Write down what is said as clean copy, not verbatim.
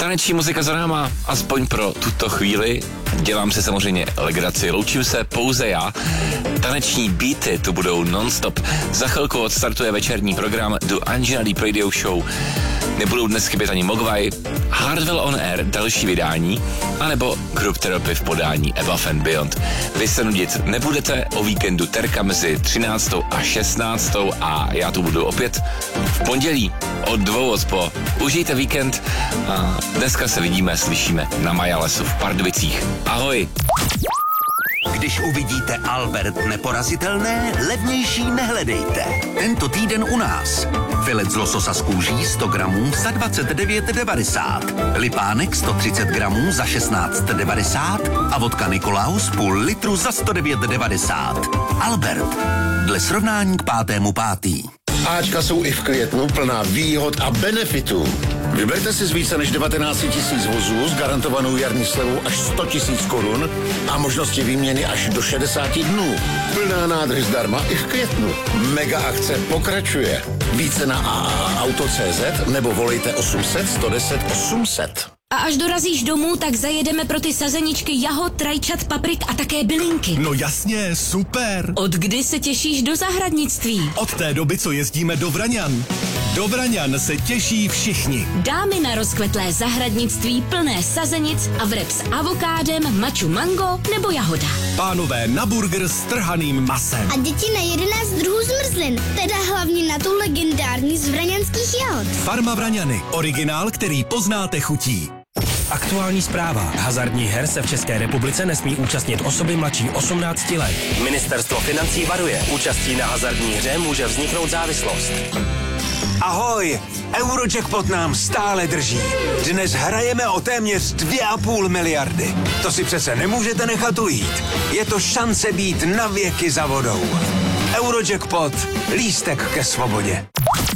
Taneční muzika za náma, aspoň pro tuto chvíli. Dělám si samozřejmě legraci, loučím se pouze já. Taneční beaty tu budou non-stop. Za chvilku odstartuje večerní program The Angina Deep Radio Show. Nebudou dnes chybět ani Mogwai, Hardwell on Air, další vydání, anebo Group Therapy v podání Above and Beyond. Vy se nudit nebudete, o víkendu Terka mezi 13. a 16. a já tu budu opět v pondělí od 2 odpo. Užijte víkend a dneska se vidíme, slyšíme na Majalesu v Pardubicích. Ahoj! Když uvidíte Albert neporazitelné, levnější nehledejte. Tento týden u nás. Filet z lososa z kůží 100 gramů za 29,90. Lipánek 130 gramů za 16,90. A vodka Nikolaus půl litru za 109,90. Albert. Dle srovnání k 5.5. Ačka jsou i v květnu plná výhod a benefitů. Vyberte si z více než 19 000 vozů s garantovanou jarní slevou až 100 000 korun a možnosti výměny až do 60 dnů. Plná nádrž zdarma i v květnu. Mega akce pokračuje. Více na auto.cz nebo volejte 800 110 800. A až dorazíš domů, tak zajedeme pro ty sazeničky jahod, rajčat, paprik a také bylinky. No jasně, super. Od kdy se těšíš do zahradnictví? Od té doby, co jezdíme do Vraňan. Do Vraňan se těší všichni. Dámy na rozkvetlé zahradnictví plné sazenic a vreb s avokádem, maču mango nebo jahoda. Pánové na burger s trhaným masem. A děti na 11 druhů zmrzlin, teda hlavně na tu legendární z vraňanských jahod. Farma Vraňany, originál, který poznáte chutí. Aktuální zpráva. Hazardních her se v České republice nesmí účastnit osoby mladší 18 let. Ministerstvo financí varuje. Účastí na hazardní hře může vzniknout závislost. Ahoj! Eurojackpot nám stále drží. Dnes hrajeme o téměř 2,5 miliardy. To si přece nemůžete nechat ujít. Je to šance být na věky za vodou. Eurojackpot. Lístek ke svobodě.